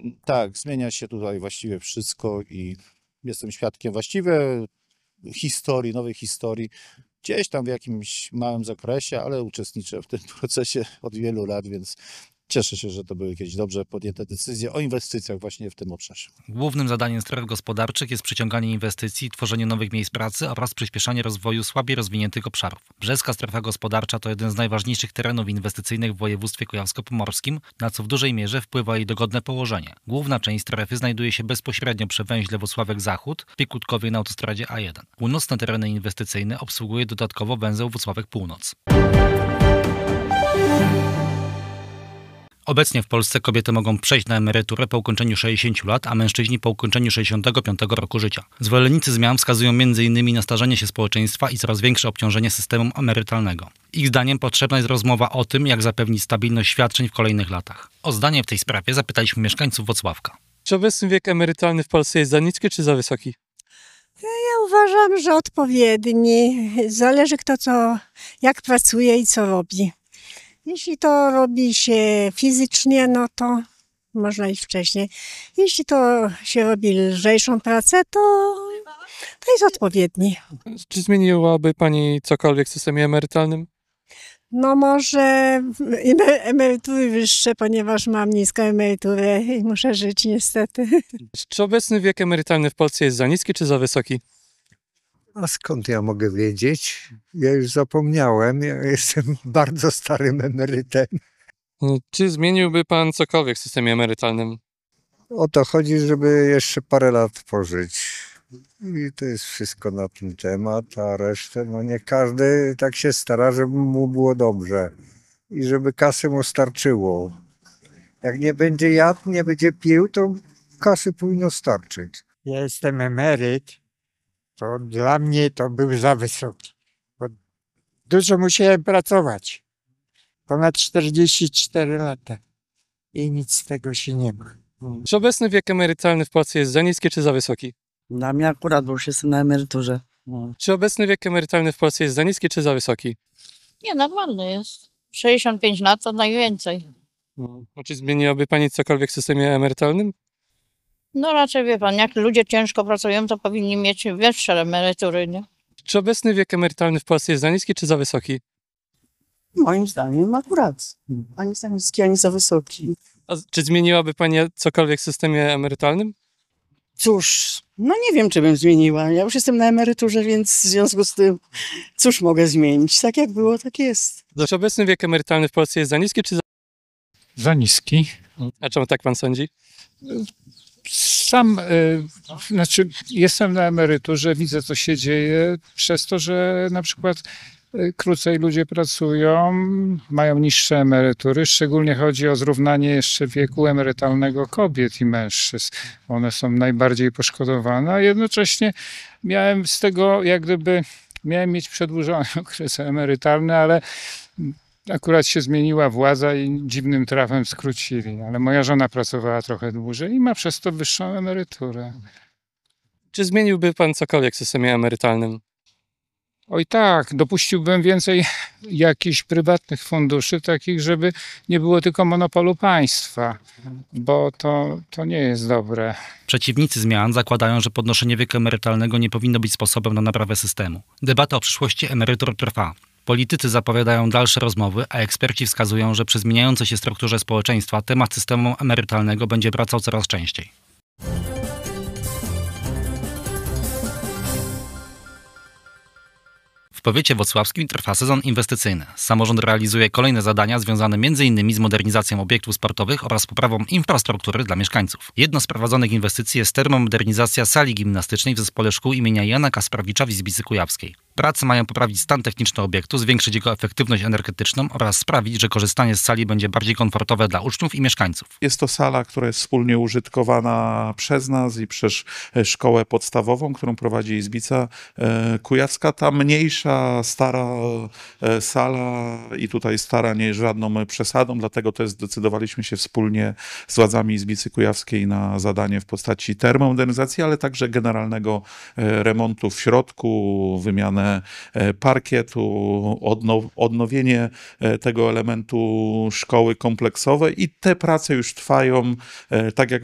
Tak, zmienia się tutaj właściwie wszystko i jestem świadkiem właściwie historii, nowej historii. Gdzieś tam w jakimś małym zakresie, ale uczestniczę w tym procesie od wielu lat, więc cieszę się, że to były jakieś dobrze podjęte decyzje o inwestycjach właśnie w tym obszarze. Głównym zadaniem stref gospodarczych jest przyciąganie inwestycji, tworzenie nowych miejsc pracy oraz przyspieszanie rozwoju słabiej rozwiniętych obszarów. Brzeska strefa gospodarcza to jeden z najważniejszych terenów inwestycyjnych w województwie kujawsko-pomorskim, na co w dużej mierze wpływa jej dogodne położenie. Główna część strefy znajduje się bezpośrednio przy węźle Włocławek-Zachód, Piekutkowie na autostradzie A1. Północne tereny inwestycyjne obsługuje dodatkowo węzeł Włocławek-Północ. Obecnie w Polsce kobiety mogą przejść na emeryturę po ukończeniu 60 lat, a mężczyźni po ukończeniu 65 roku życia. Zwolennicy zmian wskazują m.in. na starzenie się społeczeństwa i coraz większe obciążenie systemu emerytalnego. Ich zdaniem potrzebna jest rozmowa o tym, jak zapewnić stabilność świadczeń w kolejnych latach. O zdanie w tej sprawie zapytaliśmy mieszkańców Włocławka. Czy obecny wiek emerytalny w Polsce jest za niski czy za wysoki? Ja uważam, że odpowiedni. Zależy jak pracuje i co robi. Jeśli to robi się fizycznie, no to można iść wcześniej. Jeśli to się robi lżejszą pracę, to jest odpowiedni. Czy zmieniłaby Pani cokolwiek w systemie emerytalnym? No może emerytury wyższe, ponieważ mam niską emeryturę i muszę żyć niestety. Czy obecny wiek emerytalny w Polsce jest za niski czy za wysoki? A skąd ja mogę wiedzieć? Ja już zapomniałem, ja jestem bardzo starym emerytem. Czy zmieniłby Pan cokolwiek w systemie emerytalnym? O to chodzi, żeby jeszcze parę lat pożyć. I to jest wszystko na ten temat, a resztę, no nie każdy tak się stara, żeby mu było dobrze. I żeby kasy mu starczyło. Jak nie będzie jadł, nie będzie pił, to kasy powinno starczyć. Ja jestem emeryt, to dla mnie to był za wysoki. Bo dużo musiałem pracować. Ponad 44 lata. I nic z tego się nie ma. Czy obecny wiek emerytalny w Polsce jest za niski czy za wysoki? Dla mnie akurat, bo już jestem na emeryturze. Czy obecny wiek emerytalny w Polsce jest za niski czy za wysoki? Nie, normalny jest. 65 lat to najwięcej. Czy zmieniłaby Pani cokolwiek w systemie emerytalnym? No raczej wie pan, jak ludzie ciężko pracują, to powinni mieć wyższe emerytury, nie? Czy obecny wiek emerytalny w Polsce jest za niski czy za wysoki? Moim zdaniem akurat. Ani za niski, ani za wysoki. A czy zmieniłaby Pani cokolwiek w systemie emerytalnym? Cóż, no nie wiem, czy bym zmieniła. Ja już jestem na emeryturze, więc w związku z tym cóż mogę zmienić? Tak jak było, tak jest. Czy obecny wiek emerytalny w Polsce jest za niski czy za... Za niski. A czemu tak Pan sądzi? Sam, jestem na emeryturze, widzę co się dzieje przez to, że na przykład krócej ludzie pracują, mają niższe emerytury, szczególnie chodzi o zrównanie jeszcze wieku emerytalnego kobiet i mężczyzn. One są najbardziej poszkodowane, a jednocześnie miałem z tego miałem mieć przedłużony okres emerytalny, ale akurat się zmieniła władza i dziwnym trafem skrócili, ale moja żona pracowała trochę dłużej i ma przez to wyższą emeryturę. Czy zmieniłby Pan cokolwiek w systemie emerytalnym? Oj tak, dopuściłbym więcej jakichś prywatnych funduszy, takich, żeby nie było tylko monopolu państwa, bo to nie jest dobre. Przeciwnicy zmian zakładają, że podnoszenie wieku emerytalnego nie powinno być sposobem na naprawę systemu. Debata o przyszłości emerytur trwa. Politycy zapowiadają dalsze rozmowy, a eksperci wskazują, że przy zmieniającej się strukturze społeczeństwa temat systemu emerytalnego będzie wracał coraz częściej. W powiecie włocławskim trwa sezon inwestycyjny. Samorząd realizuje kolejne zadania związane m.in. z modernizacją obiektów sportowych oraz poprawą infrastruktury dla mieszkańców. Jedną z prowadzonych inwestycji jest termomodernizacja sali gimnastycznej w zespole szkół imienia Jana Kasprowicza w Izbicy Kujawskiej. Prace mają poprawić stan techniczny obiektu, zwiększyć jego efektywność energetyczną oraz sprawić, że korzystanie z sali będzie bardziej komfortowe dla uczniów i mieszkańców. Jest to sala, która jest wspólnie użytkowana przez nas i przez szkołę podstawową, którą prowadzi Izbica Kujawska. Ta mniejsza, stara sala i tutaj stara nie jest żadną przesadą, dlatego też zdecydowaliśmy się wspólnie z władzami Izbicy Kujawskiej na zadanie w postaci termomodernizacji, ale także generalnego remontu w środku, wymianę parkietu, odnowienie tego elementu szkoły kompleksowej i te prace już trwają, tak jak